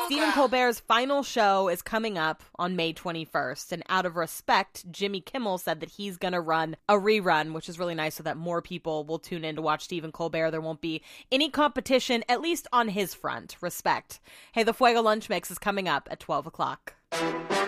Stephen Colbert's final show is coming up on May 21st, and out of respect, Jimmy Kimmel said that he's going to run a rerun, which is really nice so that more people will tune in to watch Stephen Colbert. There won't be any competition, at least on his front. Respect. Hey, the Fuego Lunch Mix is coming up at 12 o'clock.